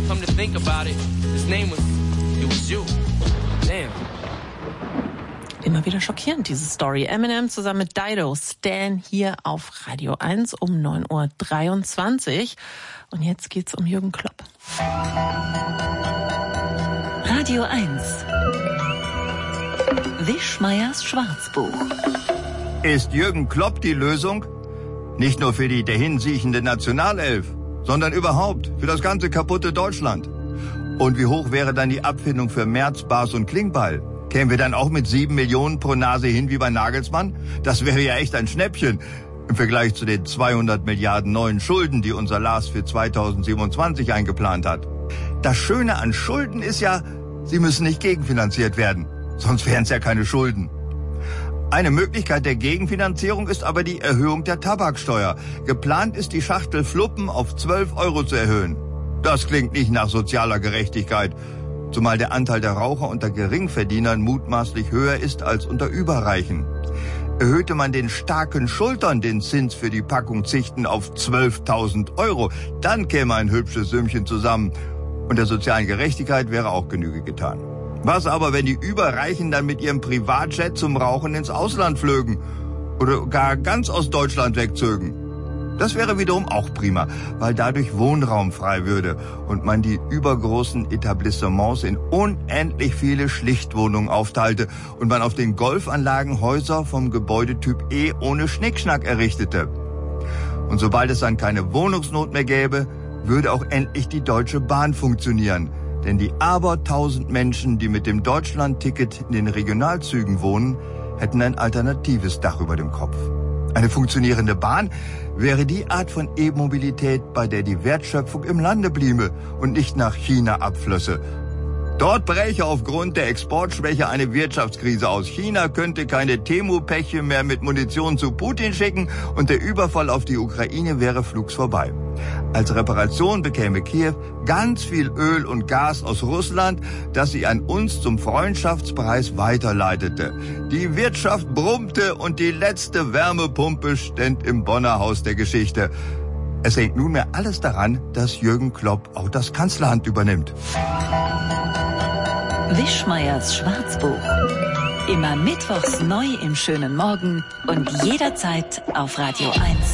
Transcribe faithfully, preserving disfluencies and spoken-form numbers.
come to think about it, his name was, it was you. Damn. Immer wieder schockierend, diese Story. Eminem zusammen mit Dido, Stan hier auf Radio eins um neun Uhr dreiundzwanzig. Und jetzt geht's um Jürgen Klopp. Radio eins. Wischmeiers Schwarzbuch. Ist Jürgen Klopp die Lösung? Nicht nur für die dahinsiechende Nationalelf, sondern überhaupt für das ganze kaputte Deutschland. Und wie hoch wäre dann die Abfindung für Merz, Bas und Klingbeil? Kämen wir dann auch mit sieben Millionen pro Nase hin wie bei Nagelsmann? Das wäre ja echt ein Schnäppchen im Vergleich zu den zweihundert Milliarden neuen Schulden, die unser Lars für zweitausendsiebenundzwanzig eingeplant hat. Das Schöne an Schulden ist ja, sie müssen nicht gegenfinanziert werden. Sonst wären es ja keine Schulden. Eine Möglichkeit der Gegenfinanzierung ist aber die Erhöhung der Tabaksteuer. Geplant ist, die Schachtel Fluppen auf zwölf Euro zu erhöhen. Das klingt nicht nach sozialer Gerechtigkeit, zumal der Anteil der Raucher unter Geringverdienern mutmaßlich höher ist als unter Überreichen. Erhöhte man den starken Schultern den Zins für die Packung Zichten auf zwölftausend Euro, dann käme ein hübsches Sümmchen zusammen und der sozialen Gerechtigkeit wäre auch Genüge getan. Was aber, wenn die Überreichen dann mit ihrem Privatjet zum Rauchen ins Ausland flögen oder gar ganz aus Deutschland wegzögen? Das wäre wiederum auch prima, weil dadurch Wohnraum frei würde und man die übergroßen Etablissements in unendlich viele Schlichtwohnungen aufteilte und man auf den Golfanlagen Häuser vom Gebäudetyp E ohne Schnickschnack errichtete. Und sobald es dann keine Wohnungsnot mehr gäbe, würde auch endlich die Deutsche Bahn funktionieren. Denn die abertausend Menschen, die mit dem Deutschland-Ticket in den Regionalzügen wohnen, hätten ein alternatives Dach über dem Kopf. Eine funktionierende Bahn wäre die Art von E-Mobilität, bei der die Wertschöpfung im Lande bliebe und nicht nach China abflösse. Dort bräche aufgrund der Exportschwäche eine Wirtschaftskrise aus. China könnte keine Temu-Päckchen mehr mit Munition zu Putin schicken und der Überfall auf die Ukraine wäre flugs vorbei. Als Reparation bekäme Kiew ganz viel Öl und Gas aus Russland, das sie an uns zum Freundschaftspreis weiterleitete. Die Wirtschaft brummte und die letzte Wärmepumpe stand im Bonner Haus der Geschichte. Es hängt nunmehr alles daran, dass Jürgen Klopp auch das Kanzleramt übernimmt. Wischmeiers Schwarzbuch. Immer mittwochs neu im schönen Morgen und jederzeit auf Radio eins.